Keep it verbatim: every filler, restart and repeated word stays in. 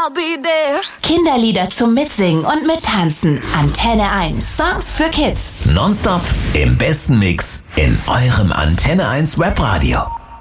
I'll be there. Kinderlieder zum Mitsingen und Mittanzen. Antenne eins. Songs für Kids. Nonstop im besten Mix in eurem Antenne eins Webradio.